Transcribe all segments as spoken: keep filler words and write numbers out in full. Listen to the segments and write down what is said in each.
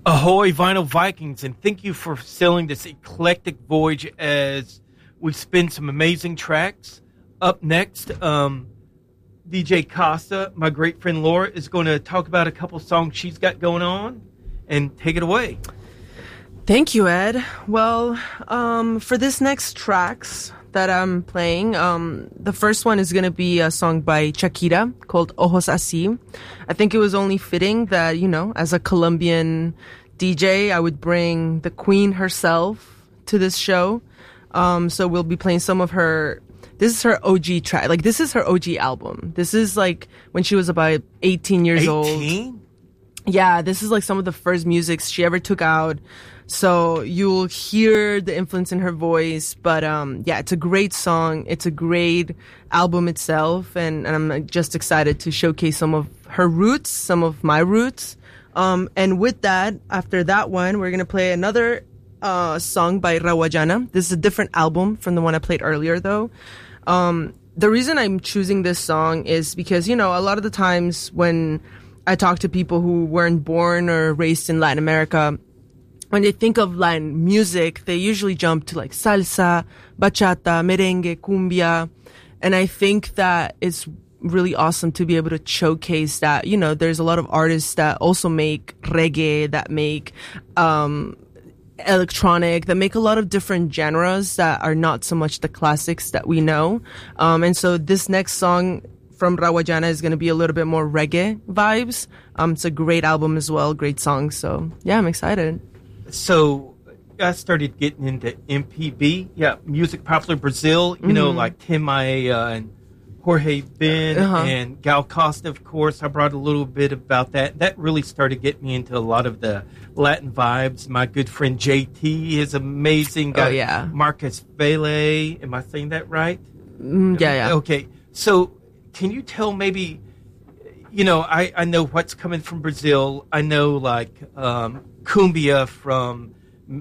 Ahoy, Vinyl Vikings, and thank you for sailing this eclectic voyage as we spin some amazing tracks. Up next, um, D J Costa, my great friend Laura, is going to talk about a couple songs she's got going on, and take it away. Thank you, Ed. Well, um, for this next tracks that I'm playing, um, the first one is going to be a song by Shakira called Ojos Así. I think it was only fitting that, you know, as a Colombian D J, I would bring the queen herself to this show. Um, so we'll be playing some of her, this is her O G track. Like, this is her O G album. This is like when she was about eighteen years old. eighteen? Yeah, this is like some of the first music she ever took out. So you'll hear the influence in her voice, but um, yeah, it's a great song. It's a great album itself, and, and I'm just excited to showcase some of her roots, some of my roots. Um, and with that, after that one, we're gonna play another uh, song by Rawayana. This is a different album from the one I played earlier, though. Um, the reason I'm choosing this song is because, you know, a lot of the times when I talk to people who weren't born or raised in Latin America, when they think of Latin music, they usually jump to like salsa, bachata, merengue, cumbia. And I think that it's really awesome to be able to showcase that, you know, there's a lot of artists that also make reggae, that make um, electronic, that make a lot of different genres that are not so much the classics that we know. Um, and so this next song from Rawayana is going to be a little bit more reggae vibes. Um, it's a great album as well, great song. So yeah, I'm excited. So I started getting into M P B, yeah, music popular Brazil, you mm-hmm. know, like Tim Maia and Jorge Ben uh-huh. and Gal Costa, of course. I brought a little bit about that. That really started getting me into a lot of the Latin vibes. My good friend J T is amazing. Oh, yeah. Marcus Vele, am I saying that right? Mm, yeah, yeah. Okay, so can you tell maybe, you know, I, I know what's coming from Brazil. I know, like, um, cumbia from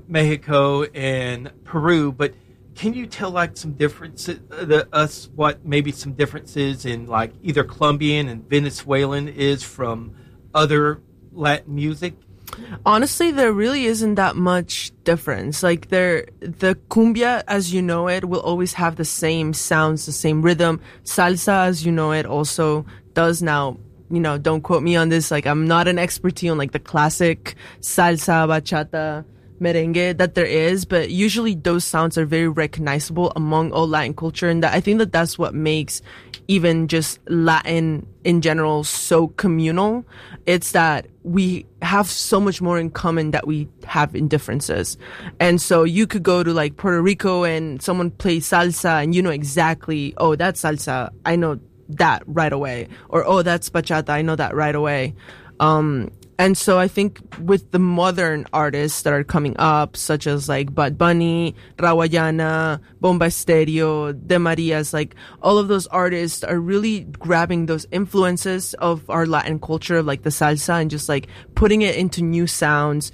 Mexico and Peru, but can you tell like some differences, uh, the, us what maybe some differences in like either Colombian and Venezuelan is from other Latin music? Honestly, there really isn't that much difference. Like there, the cumbia as you know it will always have the same sounds, the same rhythm. Salsa as you know it also does now. You know, don't quote me on this. Like, I'm not an expertise on like the classic salsa, bachata, merengue that there is, but usually those sounds are very recognizable among all Latin culture, and that I think that that's what makes even just Latin in general so communal. It's that we have so much more in common that we have in differences. And so you could go to like Puerto Rico and someone plays salsa and you know exactly, oh, that's salsa. I know that right away. Or, oh, that's bachata. I know that right away. Um, and so I think with the modern artists that are coming up, such as like Bad Bunny, Rawayana, Bomba Estéreo, De Marias, like all of those artists are really grabbing those influences of our Latin culture, like the salsa, and just like putting it into new sounds,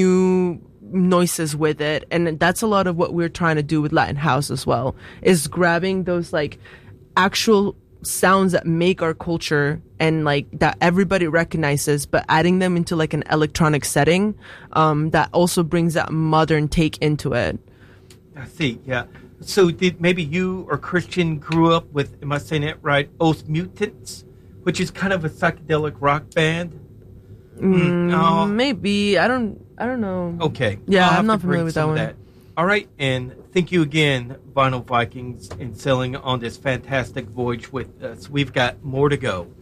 new noises with it. And that's a lot of what we're trying to do with Latin house as well, is grabbing those like actual sounds that make our culture and like that everybody recognizes, but adding them into like an electronic setting um, that also brings that modern take into it. I see, yeah. So did maybe you or Christian grew up with, am I saying that right, Os Mutants, which is kind of a psychedelic rock band? Mm, oh. Maybe. I don't I don't know. Okay. Yeah, I'm not familiar with that one. That. All right, and thank you again, Vinyl Vikings, in sailing on this fantastic voyage with us. We've got more to go.